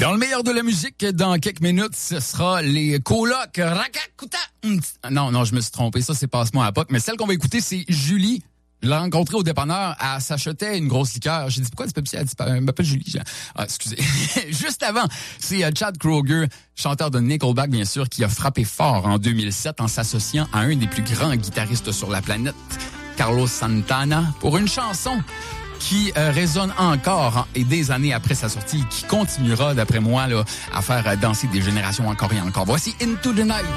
Dans le meilleur de la musique, dans quelques minutes, ce sera les colocs Rakakuta. Non, je me suis trompé. Ça, c'est Passe-moi à POC. Mais celle qu'on va écouter, c'est Julie. Je l'ai rencontrée au dépanneur. Elle s'achetait une grosse liqueur. J'ai dit, pourquoi c'est pas Pepsi? Elle dit, elle m'appelle Julie. Excusez. Juste avant, c'est Chad Kroeger, chanteur de Nickelback, bien sûr, qui a frappé fort en 2007 en s'associant à un des plus grands guitaristes sur la planète, Carlos Santana, pour une chanson qui résonne encore et des années après sa sortie, qui continuera, d'après moi, là, à faire danser des générations encore et encore. Voici Into the Night.